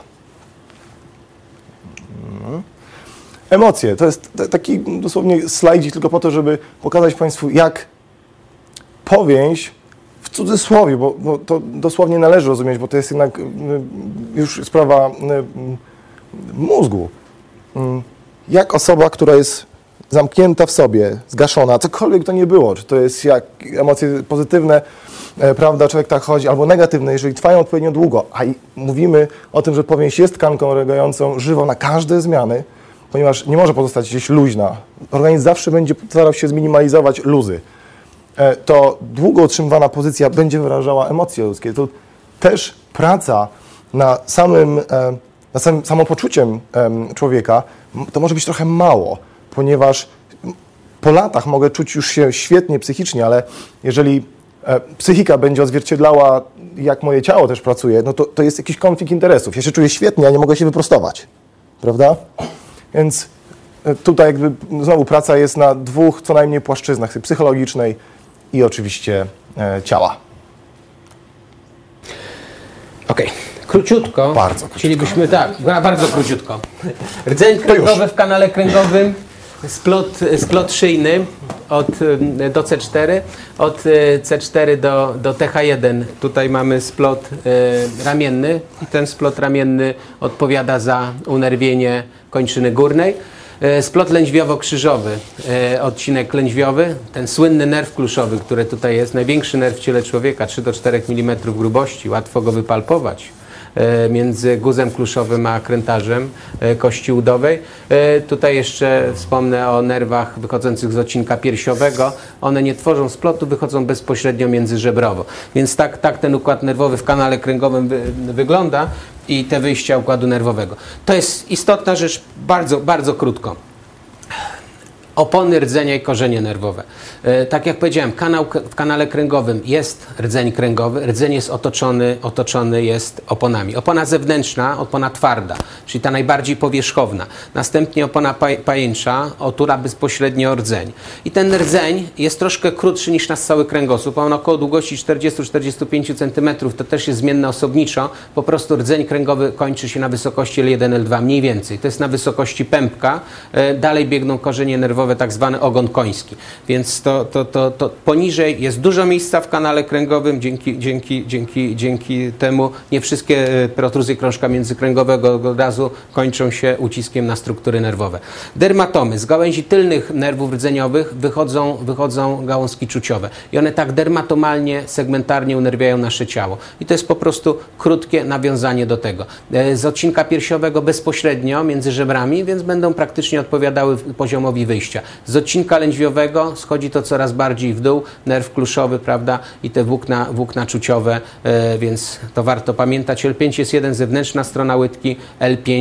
B: Emocje. To jest taki dosłownie slajdzik tylko po to, żeby pokazać Państwu, jak powięź w cudzysłowie, bo to dosłownie należy rozumieć, bo to jest jednak już sprawa mózgu. Jak osoba, która jest zamknięta w sobie, zgaszona, cokolwiek to nie było, czy to jest jak emocje pozytywne, prawda, człowiek tak chodzi, albo negatywne, jeżeli trwają odpowiednio długo, a mówimy o tym, że powięź jest tkanką reagującą żywo na każde zmiany, ponieważ nie może pozostać gdzieś luźna. Organizm zawsze będzie starał się zminimalizować luzy. To długo utrzymywana pozycja będzie wyrażała emocje ludzkie. To też praca nad samopoczuciem człowieka to może być trochę mało, ponieważ po latach mogę czuć już się świetnie psychicznie, ale jeżeli psychika będzie odzwierciedlała, jak moje ciało też pracuje, no to jest jakiś konflikt interesów. Ja się czuję świetnie, a nie mogę się wyprostować. Prawda? Więc tutaj jakby znowu praca jest na dwóch co najmniej płaszczyznach, psychologicznej i oczywiście ciała.
A: Okej. Króciutko.
B: Bardzo króciutko.
A: Chcielibyśmy, bardzo króciutko. Rdzeń kręgowy w kanale kręgowym, splot szyjny do C4, od C4 do TH1. Tutaj mamy splot ramienny i ten splot ramienny odpowiada za unerwienie kończyny górnej. Splot lędźwiowo-krzyżowy, odcinek lędźwiowy, ten słynny nerw kluszowy, który tutaj jest, największy nerw w ciele człowieka, 3 do 4 mm grubości, łatwo go wypalpować między guzem kluszowym a krętarzem kości udowej. Tutaj jeszcze wspomnę o nerwach wychodzących z odcinka piersiowego. One nie tworzą splotu, wychodzą bezpośrednio międzyżebrowo. Więc tak ten układ nerwowy w kanale kręgowym wygląda i te wyjścia układu nerwowego. To jest istotna rzecz, bardzo, bardzo krótko. Opony rdzenia i korzenie nerwowe. Tak jak powiedziałem, w kanale kręgowym jest rdzeń kręgowy, rdzeń jest otoczony jest oponami. Opona zewnętrzna, opona twarda, czyli ta najbardziej powierzchowna. Następnie opona pajęcza otula bezpośrednio rdzeń. I ten rdzeń jest troszkę krótszy niż nasz cały kręgosłup, a on około długości 40-45 cm, to też jest zmienne osobniczo. Po prostu rdzeń kręgowy kończy się na wysokości L1, L2, mniej więcej. To jest na wysokości pępka. Dalej biegną korzenie nerwowe, tak zwany ogon koński. Więc to poniżej jest dużo miejsca w kanale kręgowym, dzięki temu nie wszystkie protruzje krążka międzykręgowego od razu kończą się uciskiem na struktury nerwowe. Dermatomy. Z gałęzi tylnych nerwów rdzeniowych wychodzą gałązki czuciowe i one tak dermatomalnie, segmentarnie unerwiają nasze ciało. I to jest po prostu krótkie nawiązanie do tego. Z odcinka piersiowego bezpośrednio między żebrami, więc będą praktycznie odpowiadały poziomowi wyjścia. Z odcinka lędźwiowego schodzi to coraz bardziej w dół, nerw kluszowy, prawda, i te włókna czuciowe, więc to warto pamiętać. L5 jest zewnętrzna strona łydki, L5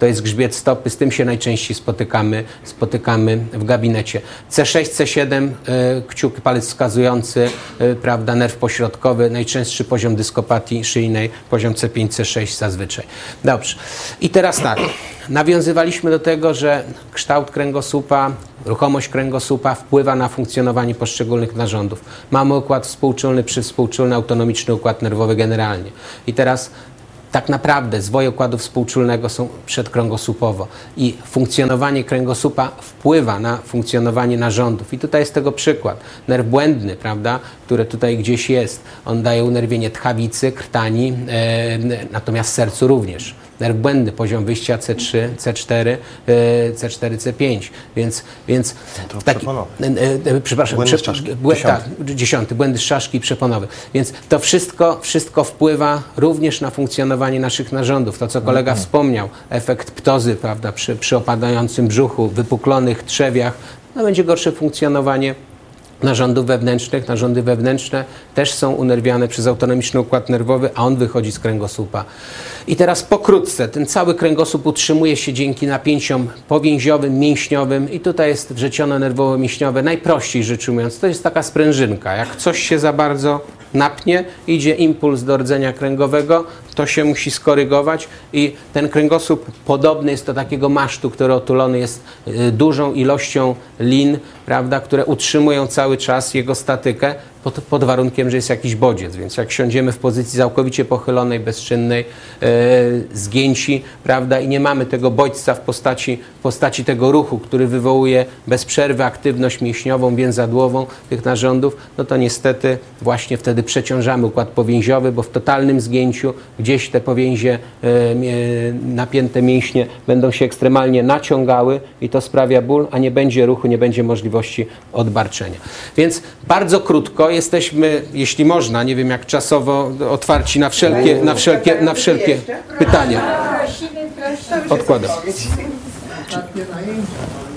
A: to jest grzbiet stopy, z tym się najczęściej spotykamy w gabinecie. C6, C7, kciuk, palec wskazujący, prawda, nerw pośrodkowy, najczęstszy poziom dyskopatii szyjnej, poziom C5, C6 zazwyczaj. Dobrze. I teraz tak, nawiązywaliśmy do tego, że kształt kręgosłupa, ruchomość kręgosłupa wpływa na funkcjonowanie poszczególnych narządów. Mamy układ współczulny, przywspółczulny, autonomiczny układ nerwowy generalnie. I teraz tak naprawdę zwoje układu współczulnego są przedkręgosłupowo i funkcjonowanie kręgosłupa wpływa na funkcjonowanie narządów. I tutaj jest tego przykład. Nerw błędny, prawda, który tutaj gdzieś jest, on daje unerwienie tchawicy, krtani, natomiast sercu również. Nerw błędny, poziom wyjścia C3, C4, C4, C5. Więc taki, przepraszam,
B: błędy z czaszki.
A: Tak, 10, błędy z czaszki przeponowe. Więc to wszystko wpływa również na funkcjonowanie naszych narządów. To, co kolega wspomniał, efekt ptozy, prawda, przy opadającym brzuchu, wypuklonych trzewiach, no będzie gorsze funkcjonowanie narządów wewnętrznych. Narządy wewnętrzne też są unerwiane przez autonomiczny układ nerwowy, a on wychodzi z kręgosłupa. I teraz pokrótce, ten cały kręgosłup utrzymuje się dzięki napięciom powięziowym, mięśniowym i tutaj jest wrzeciono nerwowo-mięśniowe. Najprościej rzecz ujmując, to jest taka sprężynka. Jak coś się za bardzo napnie, idzie impuls do rdzenia kręgowego, to się musi skorygować i ten kręgosłup podobny jest do takiego masztu, który otulony jest dużą ilością lin, prawda, które utrzymują cały czas jego statykę pod warunkiem, że jest jakiś bodziec. Więc jak siądziemy w pozycji całkowicie pochylonej, bezczynnej, zgięci, prawda, i nie mamy tego bodźca w postaci tego ruchu, który wywołuje bez przerwy aktywność mięśniową, więzadłową tych narządów, no to niestety właśnie wtedy przeciążamy układ powięziowy, bo w totalnym zgięciu gdzieś te powięzie, napięte mięśnie będą się ekstremalnie naciągały i to sprawia ból, a nie będzie ruchu, nie będzie możliwości odbarczenia. Więc bardzo krótko jesteśmy, jeśli można, nie wiem jak czasowo, otwarci na wszelkie pytania. Odkładam.
C: Takie najęcia.